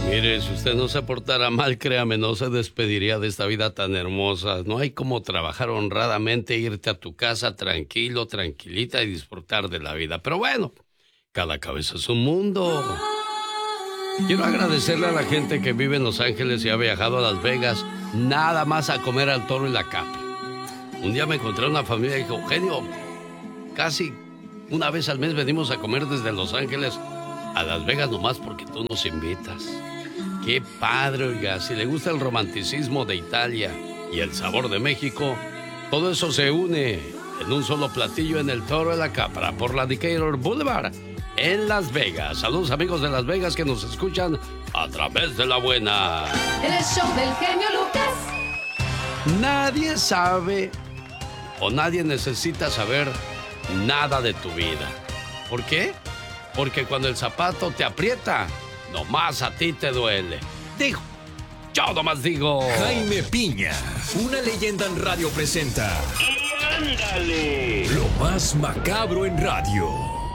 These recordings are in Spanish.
Mire, si usted no se portara mal, créame, no se despediría de esta vida tan hermosa. No hay como trabajar honradamente, irte a tu casa tranquilo, tranquilita y disfrutar de la vida. Pero bueno, cada cabeza es un mundo. Quiero agradecerle a la gente que vive en Los Ángeles y ha viajado a Las Vegas nada más a comer al Toro y la Capri. Un día me encontré una familia y dijo, Eugenio, casi una vez al mes venimos a comer desde Los Ángeles a Las Vegas nomás porque tú nos invitas. Qué padre, oiga, si le gusta el romanticismo de Italia y el sabor de México, todo eso se une en un solo platillo en el Toro de la Capra por la Decatur Boulevard en Las Vegas. Saludos amigos de Las Vegas que nos escuchan a través de la buena. El show del genio Lucas. Nadie sabe o nadie necesita saber nada de tu vida. ¿Por qué? Porque cuando el zapato te aprieta, nomás a ti te duele. Digo, yo nomás digo. Jaime Piña, una leyenda en radio presenta. ¡Y ándale! Lo más macabro en radio.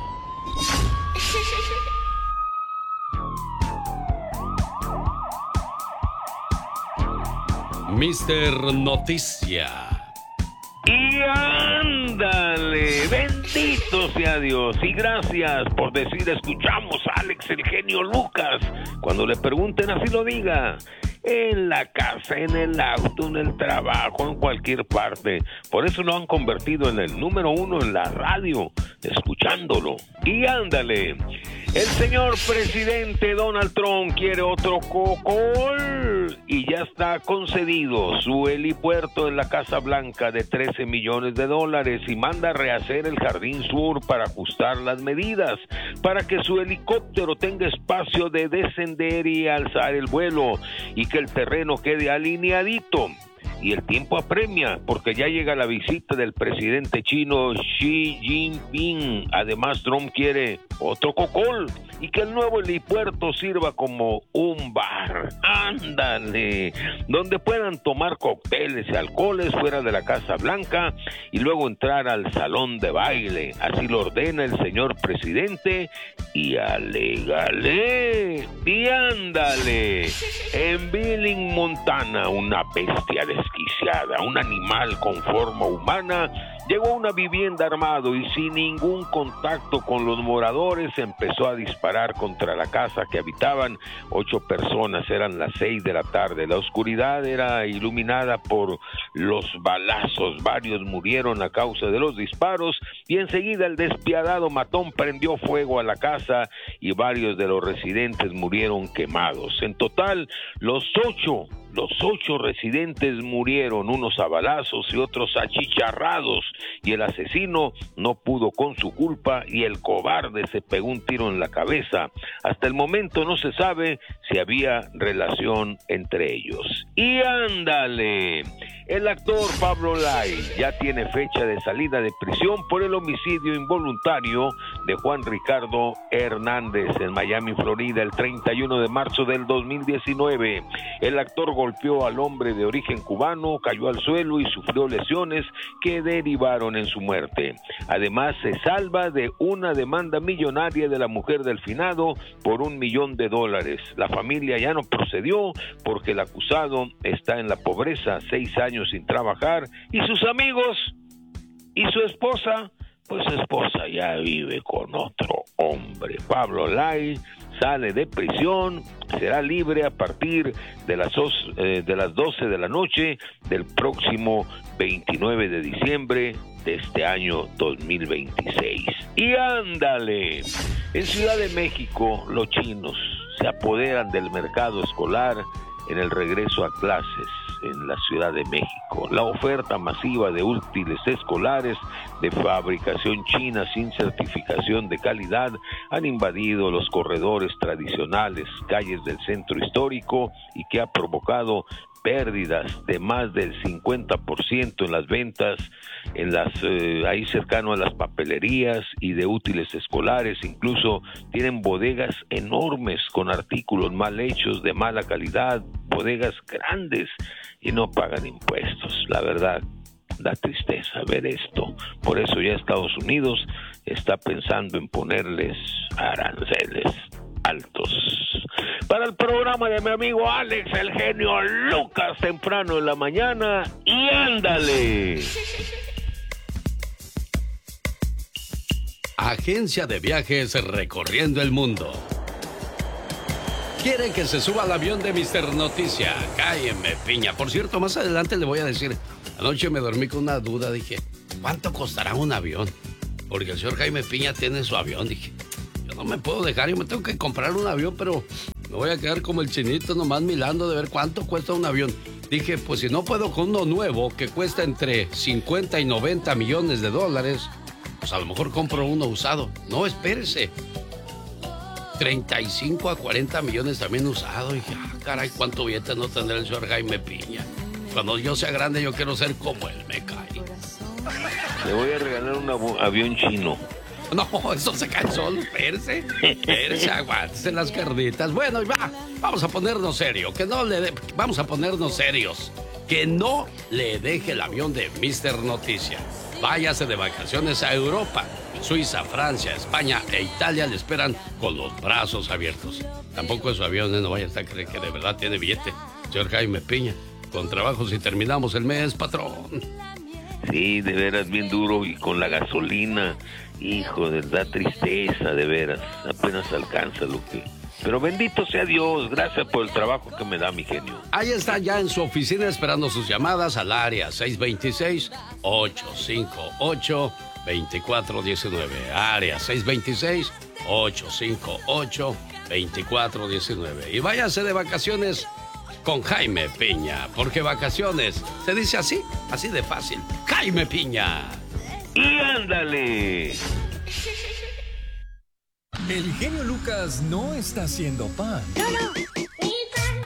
Mister Noticia. ¡Y ándale! Bendito sea Dios y gracias por decir escuchamos a Alex el genio Lucas. Cuando le pregunten así lo diga. En la casa, en el auto, en el trabajo, en cualquier parte. Por eso lo han convertido en el número 1 en la radio, escuchándolo. Y ándale, el señor presidente Donald Trump quiere otro cocol y ya está concedido su helipuerto en la Casa Blanca de $13 millones y manda a rehacer el Jardín Sur para ajustar las medidas, para que su helicóptero tenga espacio de descender y alzar el vuelo y que el terreno quede alineadito. Y el tiempo apremia, porque ya llega la visita del presidente chino Xi Jinping. Además, Trump quiere otro cocol y que el nuevo helipuerto sirva como un bar. ¡Ándale! Donde puedan tomar cócteles y alcoholes fuera de la Casa Blanca y luego entrar al salón de baile. Así lo ordena el señor presidente y alégale. Y ándale. En Billings, Montana, una bestia desquiciada, un animal con forma humana, llegó a una vivienda armado y sin ningún contacto con los moradores empezó a disparar contra la casa que habitaban 8 personas. Eran las 6 de la tarde. La oscuridad era iluminada por los balazos. Varios murieron a causa de los disparos y enseguida el despiadado matón prendió fuego a la casa y varios de los residentes murieron quemados. En total, los ocho residentes murieron, unos a balazos y otros achicharrados, y el asesino no pudo con su culpa y el cobarde se pegó un tiro en la cabeza. Hasta el momento no se sabe si había relación entre ellos. Y ándale, el actor Pablo Lai ya tiene fecha de salida de prisión por el homicidio involuntario de Juan Ricardo Hernández en Miami, Florida, el 31 de marzo del 2019. El actor golpeó al hombre de origen cubano, cayó al suelo y sufrió lesiones que derivaron en su muerte. Además, se salva de una demanda millonaria de la mujer del finado por $1 millón. La familia ya no procedió porque el acusado está en la pobreza, 6 años sin trabajar, y sus amigos y su esposa, pues su esposa ya vive con otro hombre. Pablo Lai sale de prisión, será libre a partir de las 12 de la noche del próximo 29 de diciembre de este año 2026. Y ándale, en Ciudad de México los chinos se apoderan del mercado escolar en el regreso a clases en la Ciudad de México. La oferta masiva de útiles escolares de fabricación china sin certificación de calidad han invadido los corredores tradicionales, calles del centro histórico y que ha provocado pérdidas de más del 50% en las ventas, ahí cercano a las papelerías y de útiles escolares. Incluso tienen bodegas enormes con artículos mal hechos, de mala calidad, bodegas grandes y no pagan impuestos. La verdad, da tristeza ver esto. Por eso ya Estados Unidos está pensando en ponerles aranceles altos. para el programa de mi amigo Alex, el genio Lucas, temprano en la mañana. Y ándale. Agencia de viajes recorriendo el mundo. Quieren que se suba al avión de Mr. Noticia. Cálleme, piña. Por cierto, más adelante le voy a decir. Anoche me dormí con una duda. Dije, ¿cuánto costará un avión? Porque el señor Jaime Piña tiene su avión. Dije, yo no me puedo dejar. Yo me tengo que comprar un avión, pero me voy a quedar como el chinito nomás mirando de ver cuánto cuesta un avión. Dije, pues si no puedo con uno nuevo que cuesta entre 50 y 90 millones de dólares, pues a lo mejor compro uno usado. No, espérese. 35 a 40 millones también usado. Y dije, caray, cuánto billete no tendrá el señor Jaime Piña. Cuando yo sea grande, yo quiero ser como él, me cae. Le voy a regalar un avión chino. No, eso se cae solo, espérese, aguántese las carnitas. Bueno, vamos a ponernos serios, vamos a ponernos serios. Que no le deje el avión de Mr. Noticia. Váyase de vacaciones a Europa. Suiza, Francia, España e Italia le esperan con los brazos abiertos. Tampoco es su avión, no vaya a estar creyendo que de verdad tiene billete. Señor Jaime Piña, con trabajo si terminamos el mes, patrón. Sí, de veras, bien duro y con la gasolina. Hijo, da tristeza, de veras. Apenas alcanza lo que... Pero bendito sea Dios, gracias por el trabajo que me da mi genio. Ahí está ya en su oficina esperando sus llamadas al área 626-858-2419. Área 626-858-2419. Y váyase de vacaciones con Jaime Piña, porque vacaciones se dice así de fácil. Jaime Piña. Y ándale. El genio Lucas no está haciendo pan. No. Mi pan,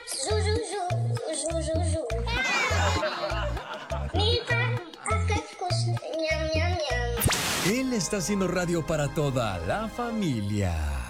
Mi pan, ñam, ñam, ñam. Él está haciendo radio para toda la familia.